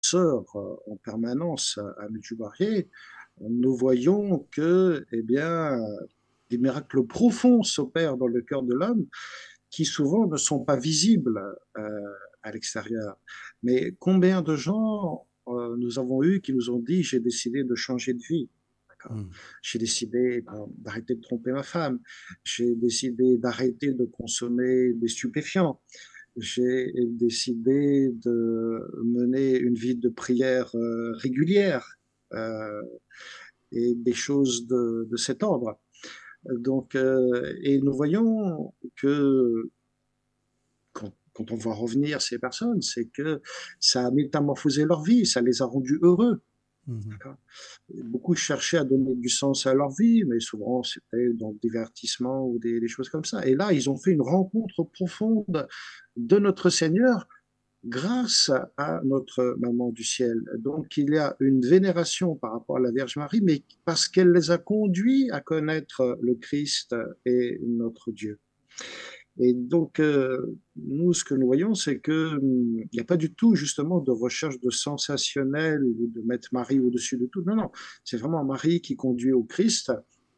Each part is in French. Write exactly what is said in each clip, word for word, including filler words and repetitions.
sœur euh, en permanence à, à Medjugorje, nous voyons que, eh bien, des miracles profonds s'opèrent dans le cœur de l'homme qui souvent ne sont pas visibles euh, à l'extérieur. Mais combien de gens euh, nous avons eu qui nous ont dit j'ai décidé de changer de vie. Mhm. J'ai décidé ben, d'arrêter de tromper ma femme. J'ai décidé d'arrêter de consommer des stupéfiants. J'ai décidé de mener une vie de prière euh, régulière euh, et des choses de, de cet ordre. Donc, euh, et nous voyons que quand, quand on voit revenir ces personnes, c'est que ça a métamorphosé leur vie, ça les a rendus heureux. Mhm. Beaucoup cherchaient à donner du sens à leur vie, mais souvent c'était dans le divertissement ou des, des choses comme ça. Et là, ils ont fait une rencontre profonde de notre Seigneur grâce à notre Maman du ciel. Donc il y a une vénération par rapport à la Vierge Marie, mais parce qu'elle les a conduits à connaître le Christ et notre Dieu. Et donc, euh, nous, ce que nous voyons, c'est que hum, il n'y a pas du tout, justement, de recherche de sensationnel ou de mettre Marie au-dessus de tout. Non, non, c'est vraiment Marie qui conduit au Christ.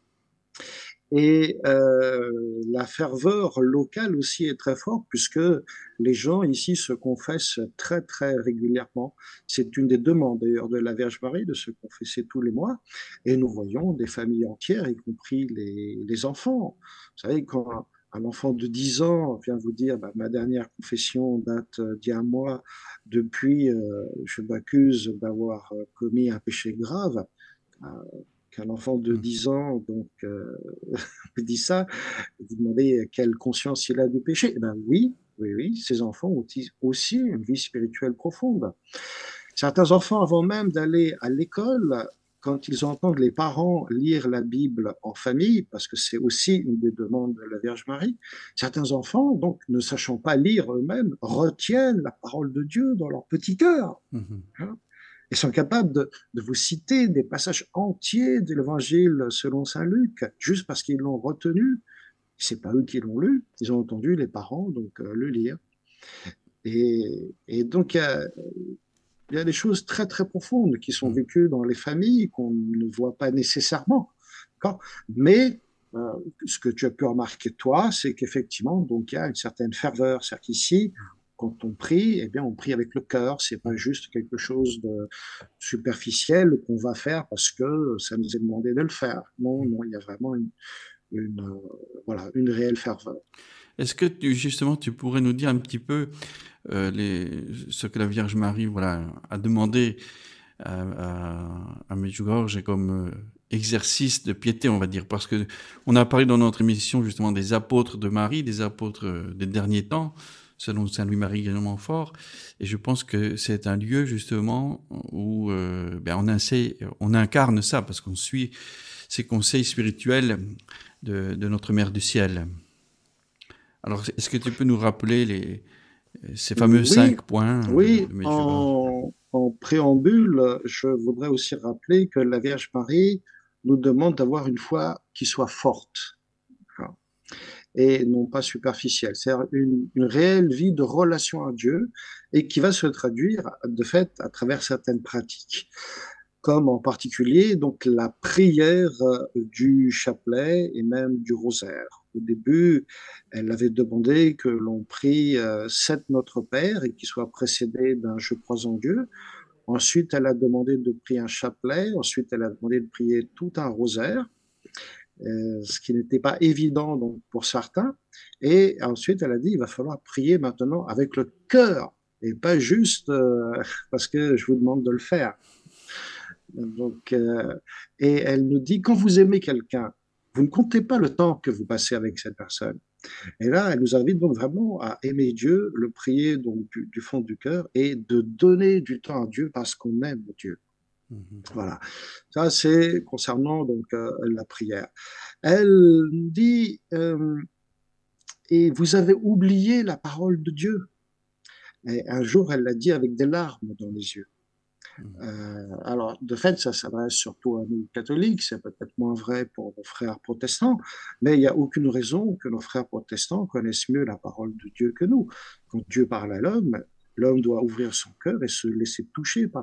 Et euh, la ferveur locale aussi est très forte, puisque les gens ici se confessent très, très régulièrement. C'est une des demandes, d'ailleurs, de la Vierge Marie, de se confesser tous les mois. Et nous voyons des familles entières, y compris les, les enfants. Vous savez, quand un enfant de dix ans vient vous dire bah, ma dernière confession date d'il y a un mois, depuis euh, je m'accuse d'avoir commis un péché grave, euh, qu'un enfant de Mhm. dix ans donc euh, vous dit ça, vous demandez quelle conscience il a du péché. Eh ben oui, oui, oui, ces enfants ont aussi une vie spirituelle profonde. Certains enfants, avant même d'aller à l'école, quand ils entendent les parents lire la Bible en famille, parce que c'est aussi une des demandes de la Vierge Marie, certains enfants, donc ne sachant pas lire eux-mêmes, retiennent la parole de Dieu dans leur petit cœur. Mhm. Hein. Ils sont capables de, de, vous citer des passages entiers de l'Évangile selon Saint Luc, juste parce qu'ils l'ont retenu. C'est pas eux qui l'ont lu, ils ont entendu les parents donc euh, le lire. Et, et donc il y a, il y a des choses très très profondes qui sont Mhm. vécues dans les familles qu'on ne voit pas nécessairement. Mais euh, ce que tu as pu remarquer toi, c'est qu'effectivement, donc il y a une certaine ferveur. C'est-à-dire qu'ici, quand on prie, eh bien, on prie avec le cœur. C'est pas juste quelque chose de superficiel qu'on va faire parce que ça nous est demandé de le faire. Non, non, il y a vraiment une, une euh, voilà, une réelle ferveur. Est-ce que tu, justement tu pourrais nous dire un petit peu euh, les, ce que la Vierge Marie voilà, a demandé à, à, à Medjugorje comme euh, exercice de piété, on va dire, parce que on a parlé dans notre émission justement des apôtres de Marie, des apôtres euh, des derniers temps, selon Saint Louis-Marie Grignon Fort, et je pense que c'est un lieu justement où euh, ben on, insait, on incarne ça, parce qu'on suit ces conseils spirituels de, de notre Mère du Ciel. Alors, est-ce que tu peux nous rappeler les, ces fameux Oui, cinq points oui, de Medjugorje? en, en préambule, je voudrais aussi rappeler que la Vierge Marie nous demande d'avoir une foi qui soit forte et non pas superficielle. C'est-à-dire une, une réelle vie de relation à Dieu et qui va se traduire de fait à travers certaines pratiques, comme en particulier donc la prière du chapelet et même du rosaire. Au début, elle avait demandé que l'on prie euh, sept Notre Père et qui soit précédé d'un Je crois en Dieu. Ensuite, elle a demandé de prier un chapelet. Ensuite, elle a demandé de prier tout un rosaire, euh, ce qui n'était pas évident donc, pour certains. Et ensuite, elle a dit, il va falloir prier maintenant avec le cœur et pas juste euh, parce que je vous demande de le faire. Donc, euh, et elle nous dit, quand vous aimez quelqu'un, vous ne comptez pas le temps que vous passez avec cette personne. Et là, elle nous invite donc vraiment à aimer Dieu, le prier donc du, du fond du cœur et de donner du temps à Dieu parce qu'on aime Dieu. Mhm. Voilà. Ça, c'est concernant donc euh, la prière. Elle nous dit, euh, et vous avez oublié la parole de Dieu. Et un jour, elle l'a dit avec des larmes dans les yeux. Mhm. Euh, alors, de fait, ça s'adresse surtout à nous catholiques, c'est peut-être moins vrai pour nos frères protestants, mais il n'y a aucune raison que nos frères protestants connaissent mieux la parole de Dieu que nous. Quand Dieu parle à l'homme, L'homme doit ouvrir son cœur et se laisser toucher par